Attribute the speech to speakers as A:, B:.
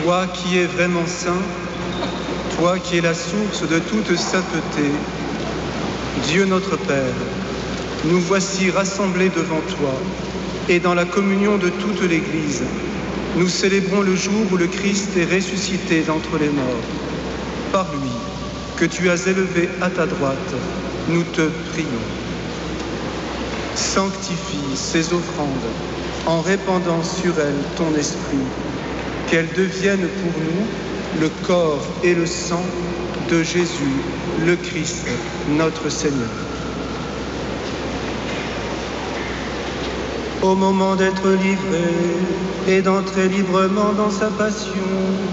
A: Toi qui es vraiment saint, toi qui es la source de toute sainteté, Dieu notre Père, nous voici rassemblés devant toi et dans la communion de toute l'Église, nous célébrons le jour où le Christ est ressuscité d'entre les morts. Par lui, que tu as élevé à ta droite, nous te prions. Sanctifie ces offrandes en répandant sur elles ton esprit, qu'elles deviennent pour nous le corps et le sang de Jésus, le Christ, notre Seigneur. Au moment d'être livré et d'entrer librement dans sa passion,